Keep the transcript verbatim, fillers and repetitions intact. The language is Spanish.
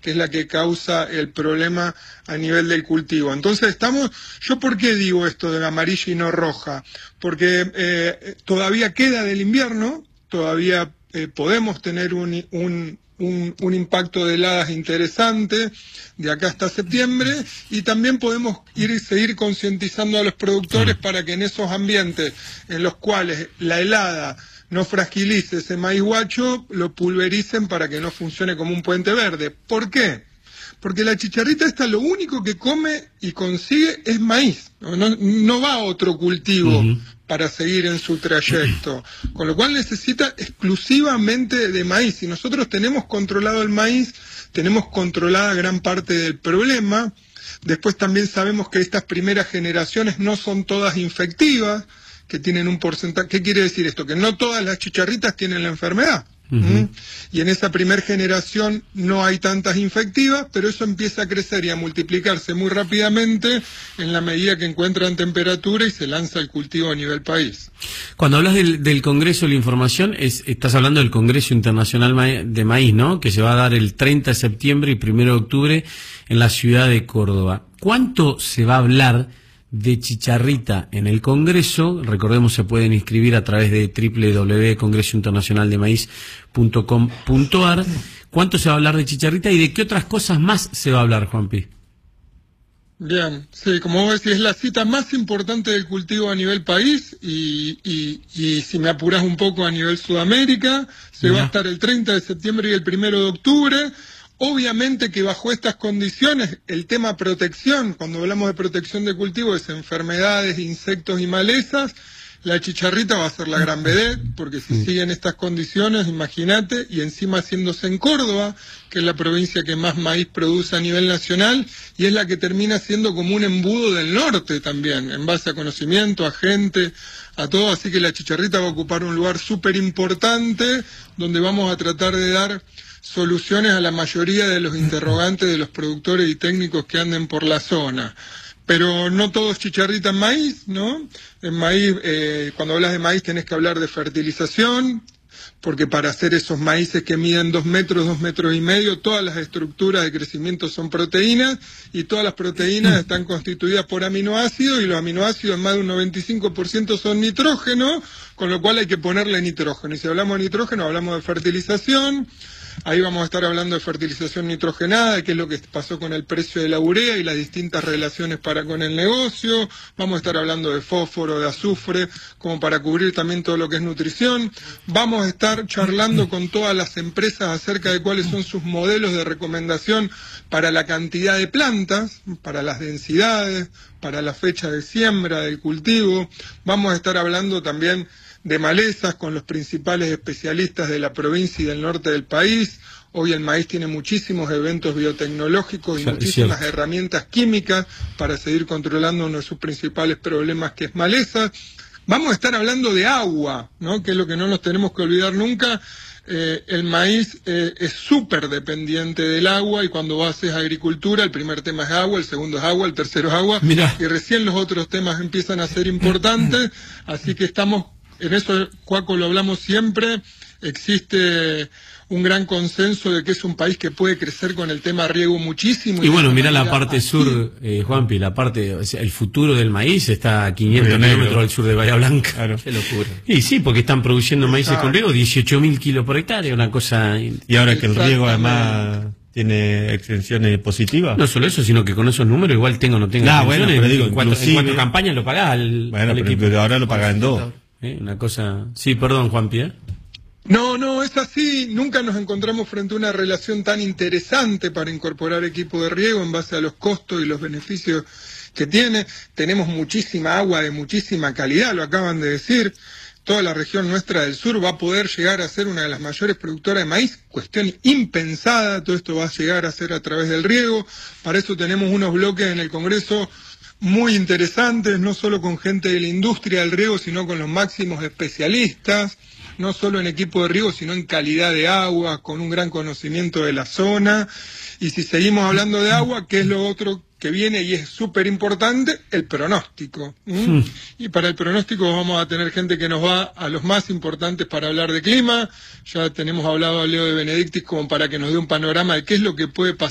que es la que causa el problema a nivel del cultivo. Entonces estamos, ¿yo por qué digo esto de la amarilla y no roja? Porque eh, todavía queda del invierno, todavía eh, podemos tener un, un, un, un impacto de heladas interesante de acá hasta septiembre, y también podemos ir y seguir concientizando a los productores para que en esos ambientes en los cuales la helada no fragilice ese maíz guacho, lo pulvericen para que no funcione como un puente verde. ¿Por qué? Porque la chicharrita esta lo único que come y consigue es maíz, no, no, no va a otro cultivo uh-huh. para seguir en su trayecto, con lo cual necesita exclusivamente de maíz. Si nosotros tenemos controlado el maíz, tenemos controlada gran parte del problema. Después también sabemos que estas primeras generaciones no son todas infectivas, que tienen un porcentaje. ¿Qué quiere decir esto? Que no todas las chicharritas tienen la enfermedad. Uh-huh. ¿Mm? Y en esa primera generación no hay tantas infectivas, pero eso empieza a crecer y a multiplicarse muy rápidamente en la medida que encuentran temperatura y se lanza el cultivo a nivel país. Cuando hablas del, del Congreso de la Información, es, estás hablando del Congreso Internacional de Maíz, ¿no? Que se va a dar el treinta de septiembre y primero de octubre en la ciudad de Córdoba. ¿Cuánto se va a hablar de chicharrita en el Congreso? Recordemos, se pueden inscribir a través de doble u doble u doble u punto congreso internacional de maíz punto com punto a r. ¿Cuánto se va a hablar de chicharrita y de qué otras cosas más se va a hablar, Juanpi? Bien, sí, como vos decís, es la cita más importante del cultivo a nivel país y, y, y si me apurás un poco a nivel Sudamérica, se yeah. va a estar el treinta de septiembre y el primero de octubre. Obviamente que bajo estas condiciones, el tema protección, cuando hablamos de protección de cultivo, es enfermedades, insectos y malezas, la chicharrita va a ser la gran vedette, porque si sí. siguen estas condiciones, imagínate, y encima haciéndose en Córdoba, que es la provincia que más maíz produce a nivel nacional, y es la que termina siendo como un embudo del norte también, en base a conocimiento, a gente, a todo, así que la chicharrita va a ocupar un lugar súper importante, donde vamos a tratar de dar soluciones a la mayoría de los interrogantes de los productores y técnicos que anden por la zona. Pero no todo es chicharrita en maíz, ¿no? En maíz, eh, cuando hablas de maíz tenés que hablar de fertilización, porque para hacer esos maíces que miden dos metros, dos metros y medio, todas las estructuras de crecimiento son proteínas, y todas las proteínas están constituidas por aminoácidos, y los aminoácidos en más de un noventa y cinco por ciento son nitrógeno, con lo cual hay que ponerle nitrógeno. Y si hablamos de nitrógeno, hablamos de fertilización. Ahí vamos a estar hablando de fertilización nitrogenada, qué es lo que pasó con el precio de la urea y las distintas relaciones para con el negocio. Vamos a estar hablando de fósforo, de azufre, como para cubrir también todo lo que es nutrición. Vamos a estar charlando con todas las empresas acerca de cuáles son sus modelos de recomendación para la cantidad de plantas, para las densidades, para la fecha de siembra del cultivo. Vamos a estar hablando también de malezas con los principales especialistas de la provincia y del norte del país. Hoy el maíz tiene muchísimos eventos biotecnológicos y muchísimas herramientas químicas para seguir controlando uno de sus principales problemas, que es maleza. Vamos a estar hablando de agua, ¿no? Que es lo que no nos tenemos que olvidar nunca. Eh, el maíz eh, es súper dependiente del agua, y cuando vos haces agricultura, el primer tema es agua, el segundo es agua, el tercero es agua, Mirá. y recién los otros temas empiezan a ser importantes. Así que estamos en eso, Cuaco, lo hablamos siempre, existe un gran consenso de que es un país que puede crecer con el tema riego muchísimo. Y, y bueno, mira la parte así. sur, eh, Juanpi, la parte, o sea, el futuro del maíz está a quinientos kilómetros al sur de Bahía Blanca. Claro. Qué locura. Y sí, porque están produciendo maíces con riego, dieciocho mil kilos por hectárea, una cosa. Y ahora que el riego además tiene extensiones positivas. No solo eso, sino que con esos números igual tengo o no tengo. Ah, bueno, pero digo, en cuatro, en cuatro campañas lo pagás al, bueno, al pero, equipo. pero ahora lo pagás en dos. ¿Eh? Una cosa. Sí, perdón, Juanpi, ¿eh? No, no, es así. Nunca nos encontramos frente a una relación tan interesante para incorporar equipo de riego en base a los costos y los beneficios que tiene. Tenemos muchísima agua de muchísima calidad, lo acaban de decir. Toda la región nuestra del sur va a poder llegar a ser una de las mayores productoras de maíz, cuestión impensada. Todo esto va a llegar a ser a través del riego. Para eso tenemos unos bloques en el Congreso muy interesantes, no solo con gente de la industria del riego, sino con los máximos especialistas, no solo en equipo de riego, sino en calidad de agua, con un gran conocimiento de la zona. Y si seguimos hablando de agua, ¿qué es lo otro que viene y es súper importante? El pronóstico. ¿Mm? Sí. Y para el pronóstico vamos a tener gente que nos va a los más importantes para hablar de clima. Ya tenemos hablado a Leo de Benedictis como para que nos dé un panorama de qué es lo que puede pasar